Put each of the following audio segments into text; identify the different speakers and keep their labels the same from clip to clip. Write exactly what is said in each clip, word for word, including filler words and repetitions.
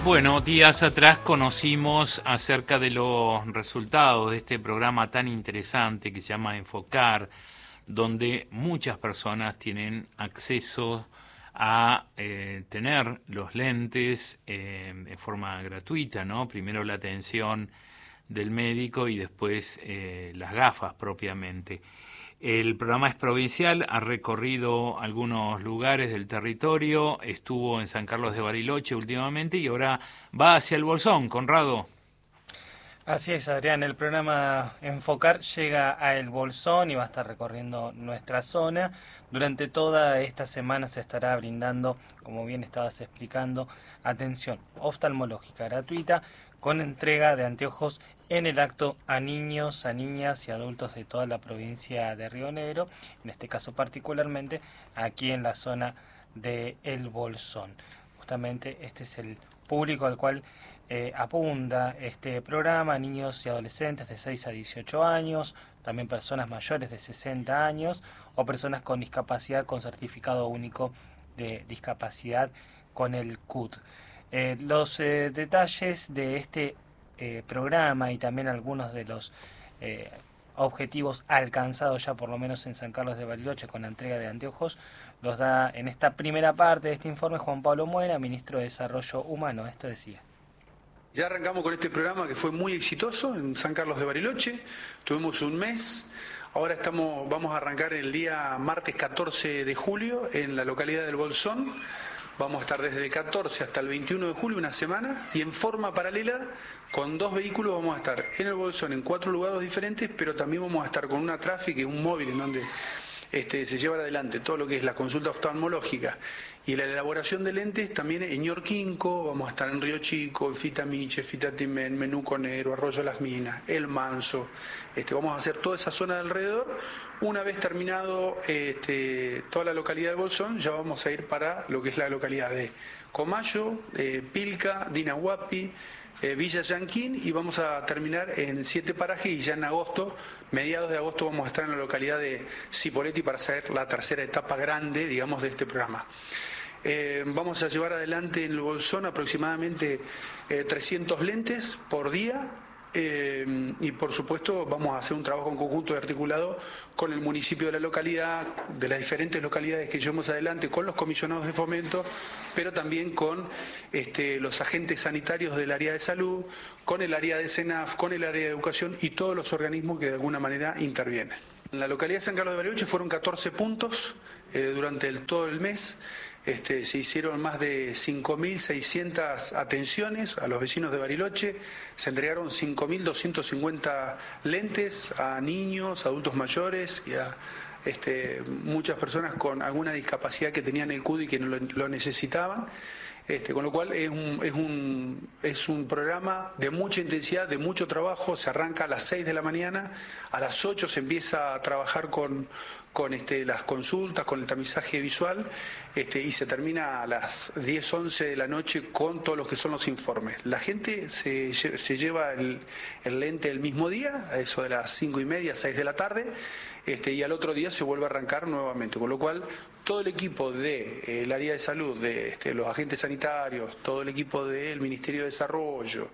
Speaker 1: Bueno, días atrás conocimos acerca de los resultados de este programa tan interesante que se llama Enfocar, donde muchas personas tienen acceso a eh, tener los lentes eh, en forma gratuita, ¿no? Primero la atención del médico y después eh, las gafas propiamente. El programa es provincial, ha recorrido algunos lugares del territorio, estuvo en San Carlos de Bariloche últimamente y ahora va hacia el Bolsón. Conrado.
Speaker 2: Así es, Adrián, el programa Enfocar llega a El Bolsón y va a estar recorriendo nuestra zona. Durante toda esta semana se estará brindando, como bien estabas explicando, atención oftalmológica gratuita con entrega de anteojos en el acto a niños, a niñas y adultos de toda la provincia de Río Negro, en este caso particularmente aquí en la zona de El Bolsón. Justamente este es el público al cual eh, apunta este programa, niños y adolescentes de seis a dieciocho años, también personas mayores de sesenta años o personas con discapacidad con certificado único de discapacidad con el C U D. Eh, los eh, detalles de este eh, programa y también algunos de los eh, objetivos alcanzados ya por lo menos en San Carlos de Bariloche con la entrega de anteojos los da en esta primera parte de este informe Juan Pablo Muena, ministro de Desarrollo Humano. Esto decía.
Speaker 3: Ya arrancamos con este programa que fue muy exitoso en San Carlos de Bariloche, tuvimos un mes. Ahora estamos, vamos a arrancar el día martes catorce de julio en la localidad del Bolsón. Vamos a estar desde el catorce hasta el veintiuno de julio, una semana, y en forma paralela, con dos vehículos vamos a estar en el Bolsón, en cuatro lugares diferentes, pero también vamos a estar con una tráfica, un móvil en donde este, se lleva adelante todo lo que es la consulta oftalmológica y la elaboración de lentes también en Ñorquinco. Vamos a estar en Río Chico, en Fitamiche, Fitatimén, Menuconero, Arroyo Las Minas, El Manso. Este, vamos a hacer toda esa zona de alrededor. Una vez terminado este, toda la localidad de Bolsón, ya vamos a ir para lo que es la localidad de Comayo, eh, Pilca, Dinahuapi, eh, Villa Yanquín, y vamos a terminar en siete parajes y ya en agosto, mediados de agosto, vamos a estar en la localidad de Cipolletti para hacer la tercera etapa grande, digamos, de este programa. Eh, vamos a llevar adelante en el Bolsón aproximadamente eh, trescientos lentes por día. Eh, y por supuesto vamos a hacer un trabajo en conjunto y articulado con el municipio de la localidad, de las diferentes localidades que llevamos adelante, con los comisionados de fomento, pero también con este, los agentes sanitarios del área de salud, con el área de SENAF, con el área de educación y todos los organismos que de alguna manera intervienen. En la localidad de San Carlos de Bariloche fueron catorce puntos eh, durante el, todo el mes. Este, se hicieron más de cinco mil seiscientas atenciones a los vecinos de Bariloche, se entregaron cinco mil doscientos cincuenta lentes a niños, adultos mayores y a este, muchas personas con alguna discapacidad que tenían el C U D y que lo, lo necesitaban. Este, con lo cual es un, es, un, es un programa de mucha intensidad, de mucho trabajo. Se arranca a las seis de la mañana, a las ocho se empieza a trabajar con, con este, las consultas, con el tamizaje visual, este, y se termina a las diez, once de la noche con todos los que son los informes. La gente se, se lleva el, el lente el mismo día, a eso de las cinco y media, seis de la tarde, este, y al otro día se vuelve a arrancar nuevamente, con lo cual todo el equipo del de, área de salud, de este, los agentes sanitarios, todo el equipo del Ministerio de Desarrollo,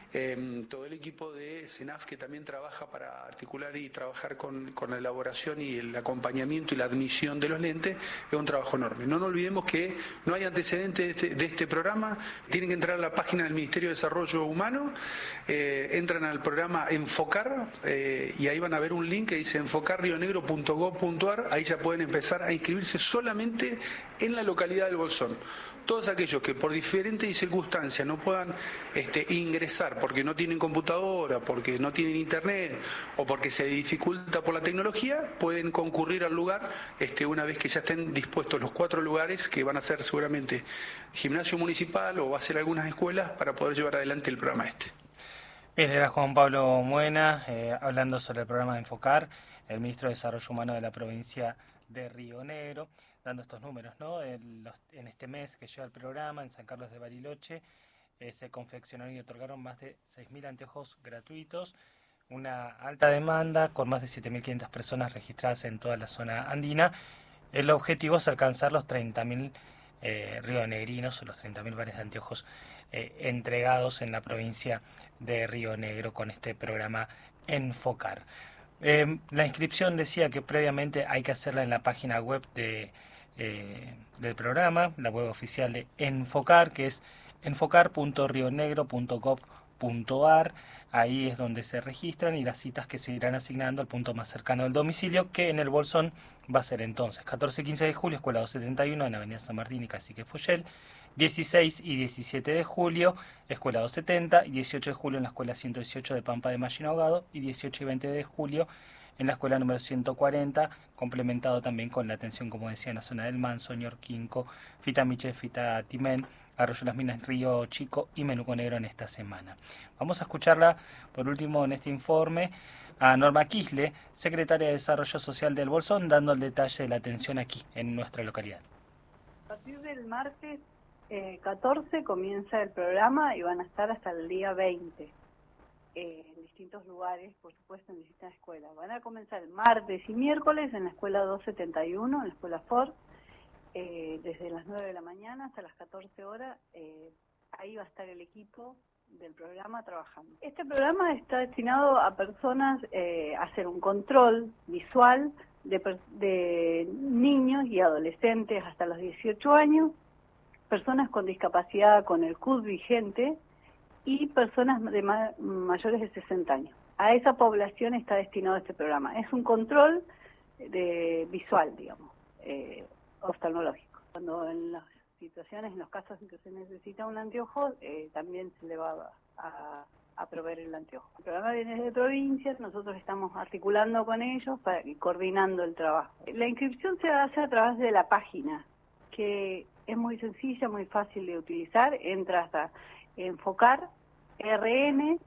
Speaker 3: eh, todo el equipo de SENAF que también trabaja para articular y trabajar con, con la elaboración y el acompañamiento y la admisión de los lentes, es un trabajo enorme. No nos olvidemos que no hay antecedentes de este, de este programa. Tienen que entrar a la página del Ministerio de Desarrollo Humano, eh, entran al programa Enfocar eh, y ahí van a ver un link que dice enfocar río negro punto gob punto ar. Ahí ya pueden empezar a inscribirse solamente en la localidad del Bolsón. Todos aquellos que por diferentes circunstancias no puedan este, ingresar porque no tienen computadora, porque no tienen internet o porque se dificulta por la tecnología, pueden concurrir al lugar este, una vez que ya estén dispuestos los cuatro lugares que van a ser seguramente gimnasio municipal o va a ser algunas escuelas para poder llevar adelante el programa este.
Speaker 2: Bien, era Juan Pablo Muena eh, hablando sobre el programa de Enfocar, el ministro de Desarrollo Humano de la provincia de Río Negro, dando estos números, ¿no? En, los, en este mes que lleva el programa, en San Carlos de Bariloche, eh, se confeccionaron y otorgaron más de seis mil anteojos gratuitos, una alta demanda con más de siete mil quinientas personas registradas en toda la zona andina. El objetivo es alcanzar los treinta mil eh, rionegrinos, o los treinta mil pares de anteojos eh, entregados en la provincia de Río Negro con este programa Enfocar. Eh, la inscripción decía que previamente hay que hacerla en la página web de, eh, del programa, la web oficial de Enfocar, que es enfocar punto rionegro punto gov punto ar. Ahí es donde se registran y las citas que se irán asignando al punto más cercano del domicilio, que en el Bolsón va a ser entonces catorce y quince de julio, Escuela doscientos setenta y uno, en Avenida San Martín y Cacique Foyel; dieciséis y diecisiete de julio, Escuela doscientos setenta; y dieciocho de julio en la Escuela ciento dieciocho de Pampa de Mallina Ahogado; y dieciocho y veinte de julio en la Escuela número ciento cuarenta, complementado también con la atención, como decía, en la zona del Manso, Ñorquinco, Fitamiche, Fitatimén, Arroyo Las Minas, Río Chico y Menuco Negro en esta semana. Vamos a escucharla por último en este informe a Norma Quisle, secretaria de Desarrollo Social del Bolsón, dando el detalle de la atención aquí en nuestra localidad.
Speaker 4: A partir del martes eh, catorce comienza el programa y van a estar hasta el día veinte eh, en distintos lugares, por supuesto en distintas escuelas. Van a comenzar el martes y miércoles en la Escuela doscientos setenta y uno, en la Escuela Ford, eh, desde las nueve de la mañana hasta las catorce horas. Eh, ahí va a estar el equipo del programa trabajando. Este programa está destinado a personas eh, a hacer un control visual de, de niños y adolescentes hasta los dieciocho años, personas con discapacidad con el C U D vigente y personas de ma mayores de sesenta años. A esa población está destinado este programa. Es un control de visual, digamos, eh, oftalmológico. Cuando en las situaciones, en los casos en que se necesita un anteojo, eh, también se le va a, a proveer el anteojo. El programa viene de provincias, nosotros estamos articulando con ellos para, y coordinando el trabajo. La inscripción se hace a través de la página, que es muy sencilla, muy fácil de utilizar. Entras a Enfocar R N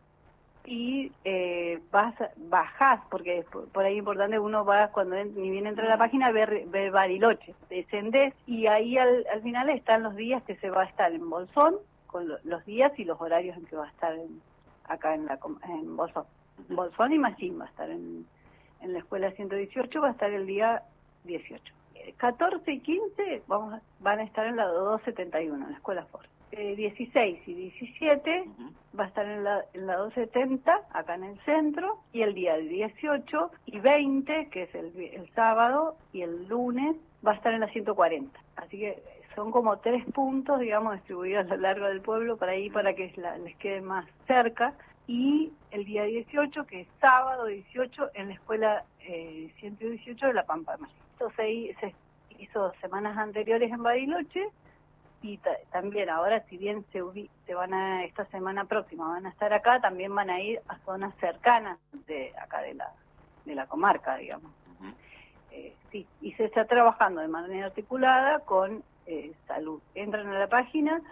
Speaker 4: y eh, vas, bajás, porque por, por ahí es importante, uno va, cuando en, ni bien entra a la página, ver, ver Bariloche, descendés y ahí al, al final están los días que se va a estar en Bolsón, con lo, los días y los horarios en que va a estar en, acá en, la, en Bolsón. Bolsón y Machín va a estar en, en la Escuela ciento dieciocho, va a estar el día dieciocho. catorce y quince vamos a, van a estar en la doscientos setenta y uno, en la Escuela Ford. Eh, dieciséis y diecisiete uh-huh. va a estar en la, en la doscientos setenta, acá en el centro, y el día dieciocho y veinte, que es el, el sábado, y el lunes, va a estar en la ciento cuarenta. Así que son como tres puntos, digamos, distribuidos a lo largo del pueblo, para ahí, para que la, les quede más cerca. Y el día dieciocho, que es sábado dieciocho, en la Escuela eh, ciento dieciocho de La Pampa de Mallina. Esto se, se hizo semanas anteriores en Bariloche, y también ahora, si bien se, se van a, esta semana próxima van a estar acá, también van a ir a zonas cercanas de acá de la de la comarca, digamos. Uh-huh. eh, sí, y se está trabajando de manera articulada con eh, salud. Entran a la página,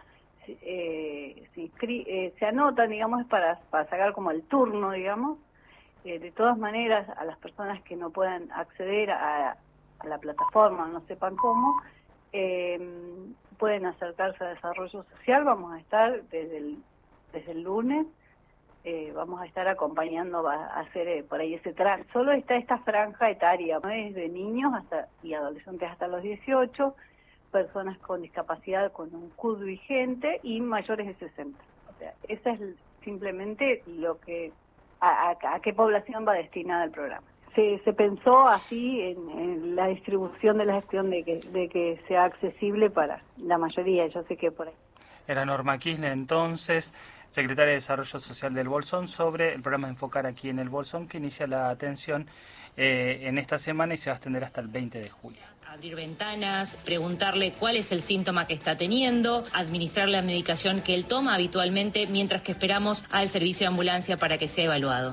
Speaker 4: eh, se, inscri eh, se anotan, digamos, para, para sacar como el turno, digamos. Eh, de todas maneras, a las personas que no puedan acceder a, a la plataforma, no sepan cómo, eh, pueden acercarse a Desarrollo Social. Vamos a estar desde el, desde el lunes, eh, vamos a estar acompañando a hacer eh, por ahí ese track. Solo está esta franja etaria, ¿no? Es de niños hasta y adolescentes hasta los dieciocho, personas con discapacidad con un C U D vigente y mayores de sesenta. O sea, esa es simplemente lo que a, a, a qué población va destinada el programa. Se, se pensó así en, en la distribución de la gestión de que, de que sea accesible para la mayoría. Yo sé que por ahí.
Speaker 2: Era Norma Quisle, entonces, secretaria de Desarrollo Social del Bolsón, sobre el programa Enfocar aquí en el Bolsón, que inicia la atención eh, en esta semana y se va a extender hasta el veinte de julio.
Speaker 5: Abrir ventanas, preguntarle cuál es el síntoma que está teniendo, administrar la medicación que él toma habitualmente, mientras que esperamos al servicio de ambulancia para que sea evaluado.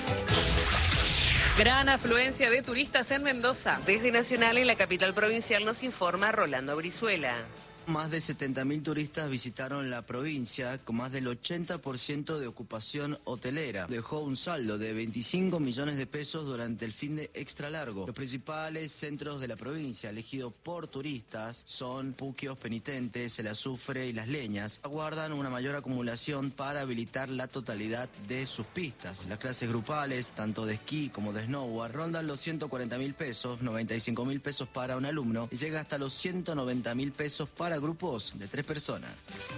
Speaker 6: Gran afluencia de turistas en Mendoza.
Speaker 7: Desde Nacional, en la capital provincial, nos informa Rolando Brizuela.
Speaker 8: Más de setenta mil turistas visitaron la provincia, con más del ochenta por ciento de ocupación hotelera. Dejó un saldo de veinticinco millones de pesos durante el fin de extra largo. Los principales centros de la provincia elegidos por turistas son Puquios, Penitentes, El Azufre y Las Leñas. Aguardan una mayor acumulación para habilitar la totalidad de sus pistas. Las clases grupales, tanto de esquí como de snowboard, rondan los ciento cuarenta mil pesos, noventa y cinco mil pesos para un alumno, y llega hasta los ciento noventa mil pesos para para grupos de tres personas.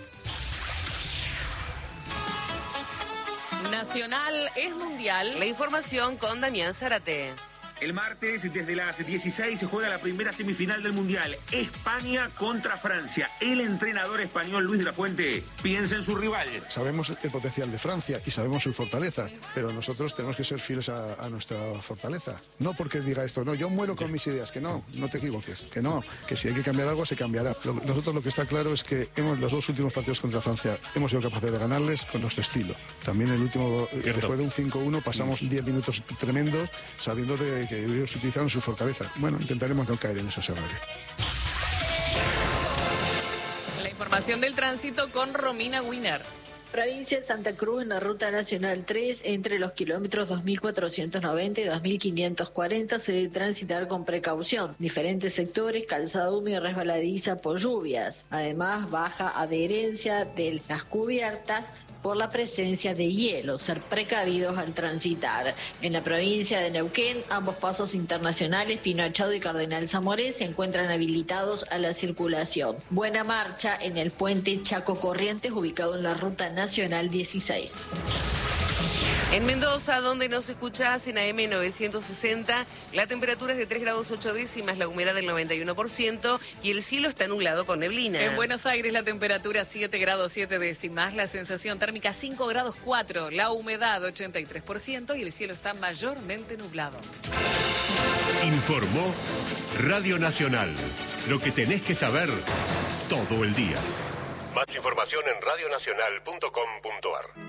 Speaker 6: Nacional es mundial.
Speaker 7: La información con Damián Zárate.
Speaker 9: El martes, desde las dieciséis, se juega la primera semifinal del Mundial. España contra Francia. El entrenador español Luis de la Fuente piensa en su rival.
Speaker 10: Sabemos el potencial de Francia y sabemos su fortaleza, pero nosotros tenemos que ser fieles a, a nuestra fortaleza. No porque diga esto, no, yo muero con mis ideas, que no, no te equivoques, que no, que si hay que cambiar algo, se cambiará. Lo, nosotros lo que está claro es que hemos los dos últimos partidos contra Francia hemos sido capaces de ganarles con nuestro estilo. También el último, Cierto. después de un cinco uno, pasamos diez minutos tremendos sabiendo de que ellos utilizaron su fortaleza. Bueno, intentaremos no caer en esos errores.
Speaker 6: La información del tránsito con Romina Wiener.
Speaker 11: Provincia de Santa Cruz en la Ruta Nacional tres, entre los kilómetros dos mil cuatrocientos noventa y dos mil quinientos cuarenta se debe transitar con precaución. Diferentes sectores, calzada húmeda y resbaladiza por lluvias. Además, baja adherencia de las cubiertas por la presencia de hielo, ser precavidos al transitar. En la provincia de Neuquén, ambos pasos internacionales, Pino Achado y Cardenal Zamoré, se encuentran habilitados a la circulación. Buena marcha en el puente Chaco Corrientes, ubicado en la Ruta Nacional dieciséis.
Speaker 7: En Mendoza, donde nos escuchás en A M novecientos sesenta, la temperatura es de tres grados ocho décimas, la humedad del noventa y uno por ciento y el cielo está nublado con neblina.
Speaker 6: En Buenos Aires la temperatura siete grados siete décimas, la sensación térmica cinco grados cuatro, la humedad ochenta y tres por ciento y el cielo está mayormente nublado.
Speaker 12: Informó Radio Nacional. Lo que tenés que saber todo el día. Más información en radionacional punto com punto ar.